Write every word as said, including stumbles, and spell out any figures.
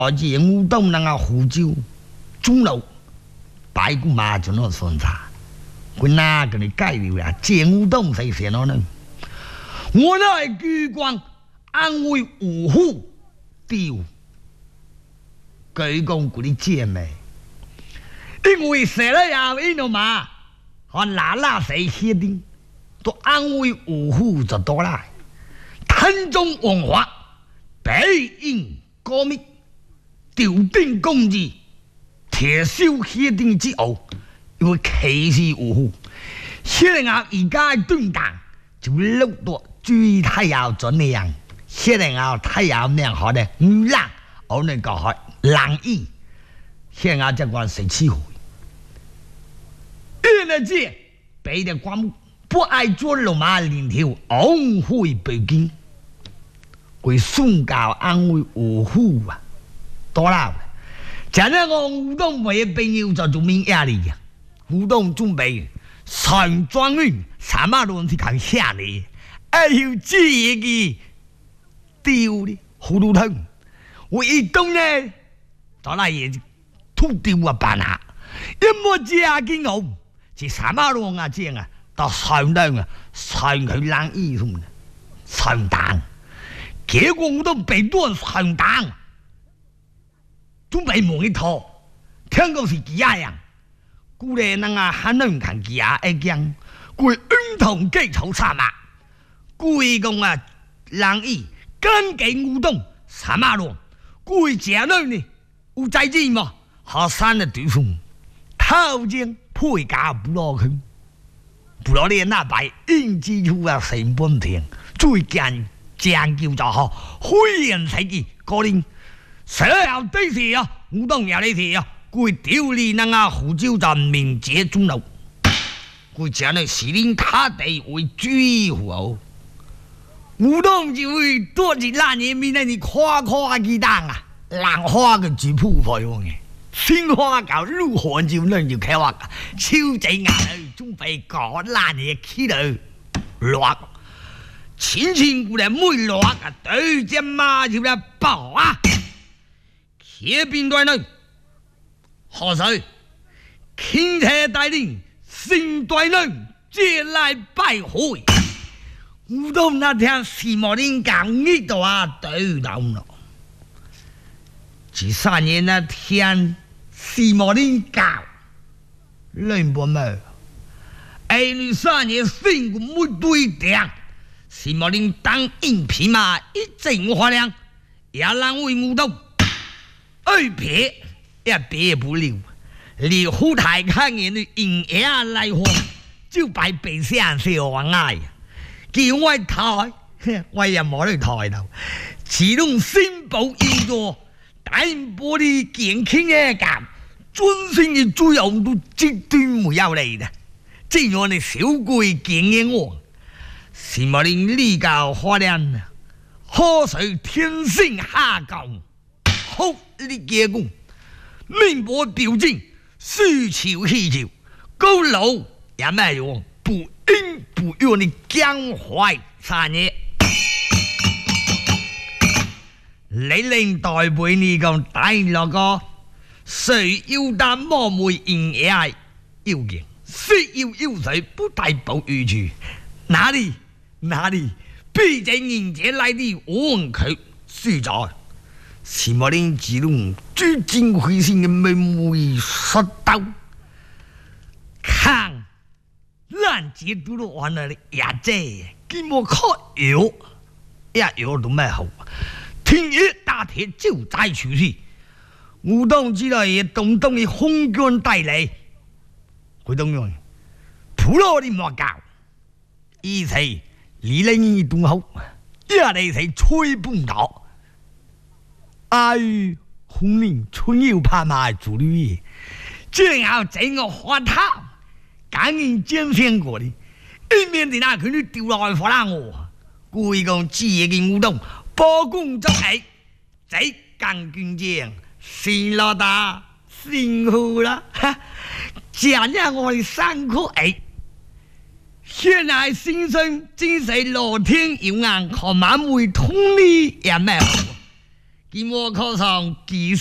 而且武东那个湖州中路白骨马就那算啥？我哪个你改了呀？这武东谁写了呢？我来举光安慰五户丢，举光鼓励姐妹，因为谁了呀？因为嘛，和哪哪谁协定，都安慰五户就多了。贪中枉法，背应革命，丢定公义，铁修协定之后，因为歧视五户，现在啊而家动荡就落到。最太阳怎那样？现在啊，太阳那样好的，唔冷，我那个好冷意。现在这个谁气候？因为这北的光木不爱做罗马领头，昂会北京，为宋教安慰五户啊，多啦。现在我武东为朋友就做明压力呀，武东准备上庄园，三马路去看下嚟。哎呦，这个丢的葫芦头，我一动呢，到那也吐丢啊办啊！一摸这个牛，是什么路啊？这啊，到上当啊，上佢冷衣什么的，上当，结果我都被多上当，准备摸一套，听讲是假样，古来那个还能看假一样，佢运同基础啥嘛？贵公啊，人意跟给武东什么路？贵家人呢？有在意吗？下山的对方，头前配家不落去，不落你那摆应支出啊成本田，最近讲究就好，灰人世纪个人，谁有对事啊？武东有你事啊？贵丢你那个湖州站名节中路，贵家呢是令他地为最好。武东就会多日那年面呢，你夸夸鸡蛋啊，兰花嘅主铺费用嘅，鲜花搞入寒就能就开话，超仔牙女准备搞烂嘢起嚟落，前前过嚟妹落啊，对只马就嚟爆啊，铁边对呢，河水倾斜带领新对呢，借来拜会。武东那天是莫林讲呢度啊，对到咯。第三年那天是莫林讲，认不么？哎，你三年新个没对定，是莫林当硬皮嘛，一整花亮，也难为武东。二撇也别不了，你后台看见的硬也来货，就摆北乡小王爱。叫我抬，我也冇去抬头，只能宣布要做大玻璃健康嘅咁，尊姓嘅主人都絕對冇有嚟嘅，正如我哋小貴健嘅我，是冇令呢教可憐啊，河水天星下降，好呢嘅工，明波表證，書潮氣潮，高樓有咩用？不应不用你江淮三年，你令代背你咁大落個，誰要擔魔妹應也係要勁，非要要水不帶保御處，哪裡哪裡必正言者來啲王佢輸咗，是莫令自動最精慧性嘅妹妹失刀，看。咱自都都玩了也这，根本靠有，也有都咩好。天爷大铁就在处去，武东知道也东东的红军带来，回东用，普罗的莫教，一切离人一东好，一嚟係吹半島，哎，紅林春又怕埋主律，這樣整個花頭。趕緊將先過嚟，一面地那佢哋掉落去火啦我，故意講自己嘅武東波公執起，仔更堅強，先老大辛苦啦，哈！講下我哋辛苦誒，現在先生真係老天有眼，可晚會通你也咩好， 期末考场技